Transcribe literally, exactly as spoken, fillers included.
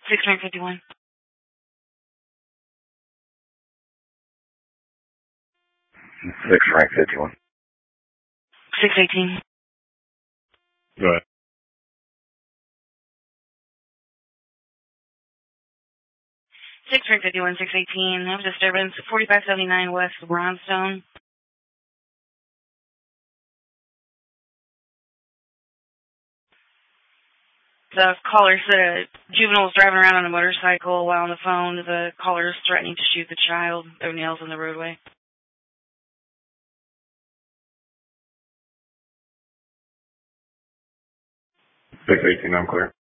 six nine five one. Six rank fifty-one. six eighteen. Go ahead. six rank fifty-one, six eighteen. I have a disturbance. forty-five seventy-nine West Brownstone. The caller said a juvenile was driving around on a motorcycle while on the phone. The caller is threatening to shoot the child. There were nails in the roadway. six eighteen, I'm clear.